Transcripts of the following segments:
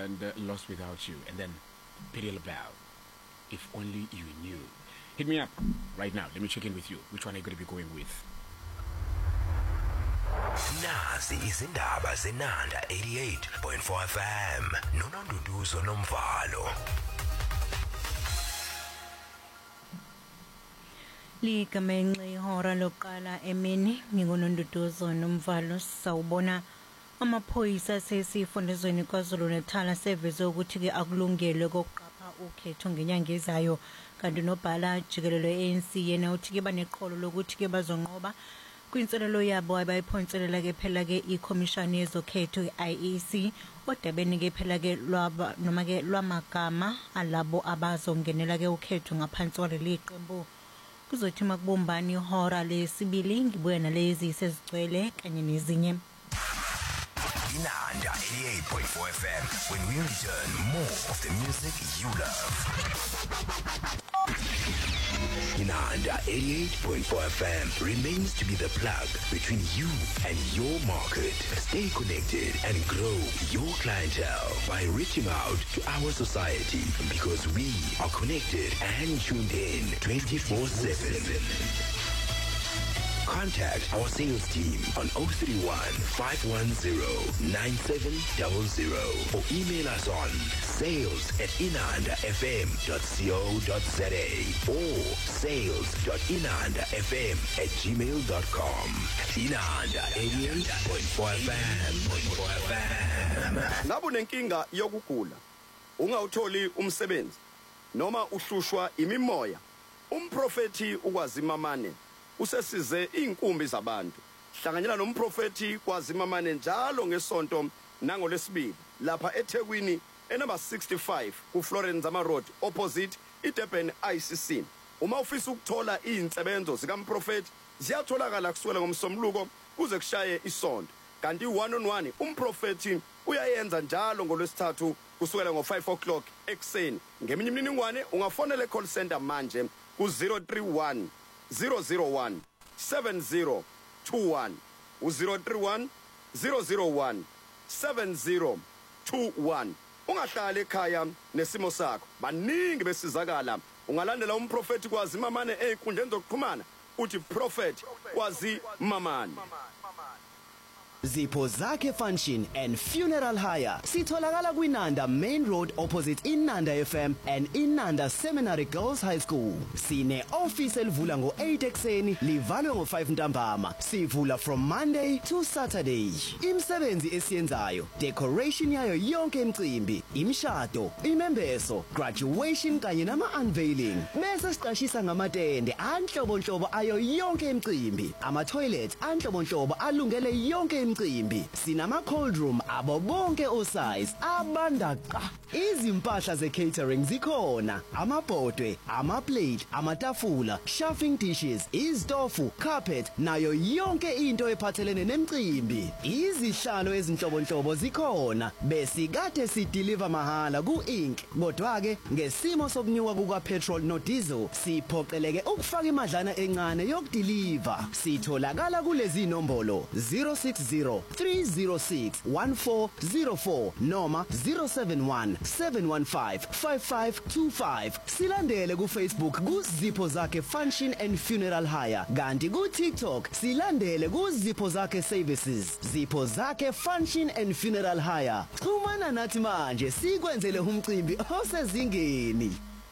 and Lost Without You, and then Pity LaBelle, If Only You Knew. Hit me up right now. Let me check in with you. Which one are you going to be going with? Nazi izindaba zenanda 88.4 FM noNonduduzo Nomvalo. Ligamenxe ihora loqala emini ngingononduduzo Nomvalo. Sawubona amaphoyisa sesifundazweni kwaZulu Natal seveze ukuthi ke akulungele kokuqapha ukhetho ngenyanga ezayo, kanti nobhala jikelelo ANC yena uthi ke baneqholo lokuthi ke bazonqoba kwinselelo yabo abayiphonselela ke phela ke iCommission yezokhetho IEC odabeni ke phela ke lwaba noma ke lwamagama alabo abazongenela ke ukhetho ngaphansi kwaleli qembu. Kuzothi makubumbani ihora lesibili ngibuya nalezi sezigcwele kanye nezinye. Inanda 88.4 FM. When we return, more of the music you love. Inanda 88.4 FM remains to be the plug between you and your market. Stay connected and grow your clientele by reaching out to our society, because we are connected and tuned in 24/7. Contact our sales team on 031 510 9700 or email us on sales@inandafm.co.za or sales.inandafm@gmail.com. Inanda 88.4 FM. Ngabe unenkinga yokugula, ungawutholi umsebenzi noma uhlushwa imimoya, umprofeti ukwazimamane usesize inkumbi zabantu. Hlanganyela nomprofeti kwaZimamane njalo ngesonto nangolesibili lapha eThekwini enumber 65 ku Florence Zama Road opposite iDurban ICC. Uma ufisa ukuthola izinsebenzo zikaMprofeti ziyatholakala kusukela ngomsombuluko kuze kushaye isonto. Kanti 1-on-1 umprofeti uyayenza njalo ngolwesithathu kusukela ngo5 o'clock ekseni. Ngeminye imininingwane ungafonela e-call center manje ku 031 001 7021 u031 001 7021. Ungahlala ekhaya nesimo sakho. Baningi besizakala. Ungalandela umprofeti kwaZimamane einkundleni zokuxhumana uthi Prophet kwaZimamane. Zipho Zakhe Function and Funeral Hire sitholakala kwinanda Main Road opposite Inanda FM and Inanda Seminary Girls High School. Sine office elivula ngo8 ekseni livalwe ngo5 ntambama. Sivula from Monday to Saturday. Imsebenzi esiyenzayo, decoration yayo yonke imicimbi, imishado, imembeso, graduation kanye nama unveiling. Bese siqashisa ngamatende anhlobonhlobo ayo yonke imicimbi, ama toilet anhlobonhlobo alungele yonke imicimbi. Sinama cold room abo bonke osize abandaqa. Izimpahla ze catering zikhona, amabhodwe, ama plate, amatafula, chafing dishes, izitofu, carpet nayo yonke into ephathelene nemicimbi. Izihlalo ezinhlobonhlobo zikhona, bese kade si deliver mahala ku Inc. Kodwa ke ngesimo sokunyuka kuka petrol no diesel siphoqeleke ukufaka imadlana encane yokudeliver. Sitholakala kulezi nombolo 060 306 1404 noma 071 715 5525. Silandele ku Facebook ku Zipho Zakhe Function and Funeral Hire, kanti ku TikTok silandele ku Zipho Zakhe Services. Zipho Zakhe Function and Funeral Hire. Xhumana nathi manje sikwenzele umcimbi osezingeni.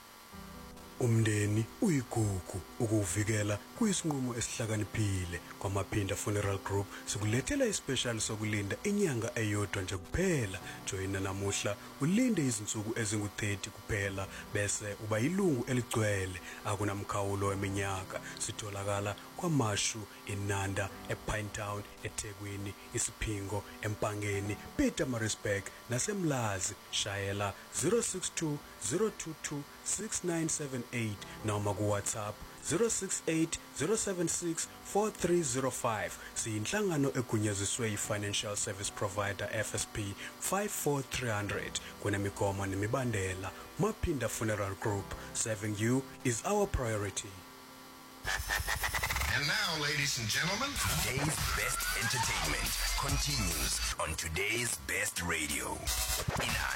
Umndeni uyigugu, ukuvikela kuyisinqumo esihlakaniphile. KwaMaphinda Funeral Group sikulethela ispecial sokulinda inyanga eyodwa nje kuphela. Joina namuhla ulinde izinsuku ezingu30 kuphela bese uba yilungu eligcwele. Akunamkhawulo eminyaka. Sitholakala kwaMashu, Inanda, ePinetown, eThekwini, iSiphingo, eMpangeni, Pietermaritzburg naseMlazi. Shayela 062 022 6978 noma ku WhatsApp 068 076 4305. Siyinhlangano egunyaziswe yi-Financial Service Provider FSP 54300. Kunemigomo nemibandela. Maphinda Funeral Group, serving you is our priority. And now, ladies and gentlemen, today's best entertainment continues on today's best radio.